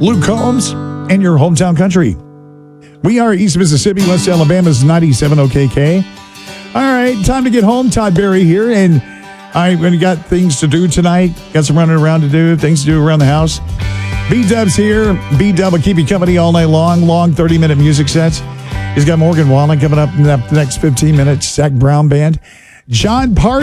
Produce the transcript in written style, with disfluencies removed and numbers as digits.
Luke Combs, and your hometown country. We are East Mississippi, West Alabama's 97 OKK. All right, time to get home. Todd Berry here, and we got things to do tonight. Got some running around to do, things to do around the house. B-Dub's here. B-Dub will keep you company all night long 30-minute music sets. He's got Morgan Wallen coming up in the next 15 minutes, Zach Brown Band. John Party.